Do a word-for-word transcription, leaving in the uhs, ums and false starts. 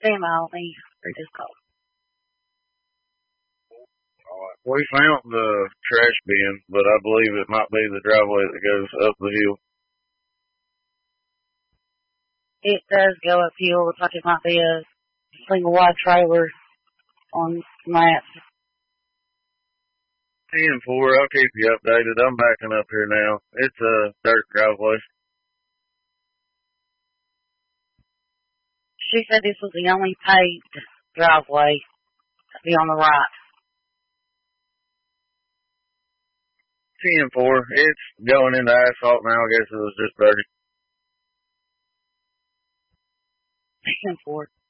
Damn, I'll need for this call. We found the trash bin, but I believe it might be the driveway that goes up the hill. It does go uphill. Looks like it might be a single wide trailer on maps. ten four, I'll keep you updated. I'm backing up here now. It's a dirt driveway. She said this was the only paved driveway to be on the right. ten four, it's going into asphalt now. I guess it was just dirty. ten four.